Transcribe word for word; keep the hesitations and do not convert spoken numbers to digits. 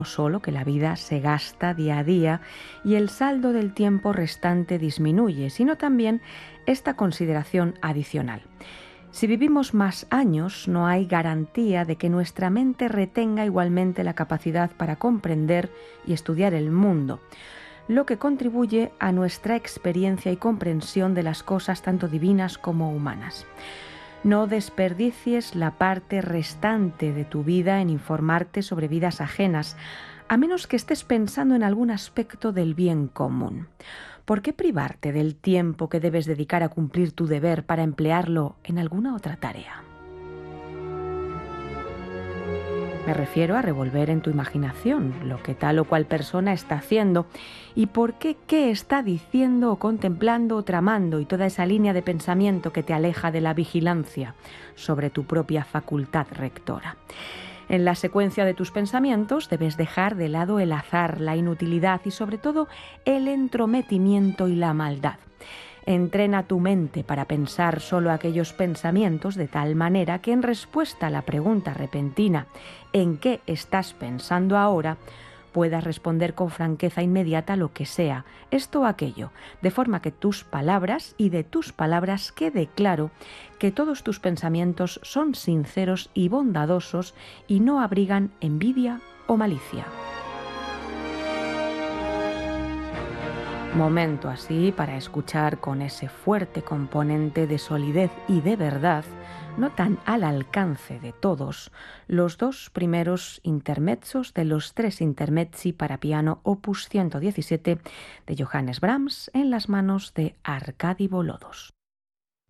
No solo que la vida se gasta día a día y el saldo del tiempo restante disminuye, sino también esta consideración adicional. Si vivimos más años, no hay garantía de que nuestra mente retenga igualmente la capacidad para comprender y estudiar el mundo, lo que contribuye a nuestra experiencia y comprensión de las cosas tanto divinas como humanas. No desperdicies la parte restante de tu vida en informarte sobre vidas ajenas, a menos que estés pensando en algún aspecto del bien común. ¿Por qué privarte del tiempo que debes dedicar a cumplir tu deber para emplearlo en alguna otra tarea? Me refiero a revolver en tu imaginación lo que tal o cual persona está haciendo y por qué qué está diciendo o contemplando o tramando, y toda esa línea de pensamiento que te aleja de la vigilancia sobre tu propia facultad rectora. En la secuencia de tus pensamientos debes dejar de lado el azar, la inutilidad y sobre todo el entrometimiento y la maldad. Entrena tu mente para pensar solo aquellos pensamientos de tal manera que en respuesta a la pregunta repentina ¿en qué estás pensando ahora?, puedas responder con franqueza inmediata lo que sea, esto o aquello, de forma que tus palabras y de tus palabras quede claro que todos tus pensamientos son sinceros y bondadosos y no abrigan envidia o malicia. Momento así para escuchar con ese fuerte componente de solidez y de verdad, no tan al alcance de todos, los dos primeros intermezzos de los tres intermezzi para piano opus ciento diecisiete de Johannes Brahms en las manos de Arkady Volodos.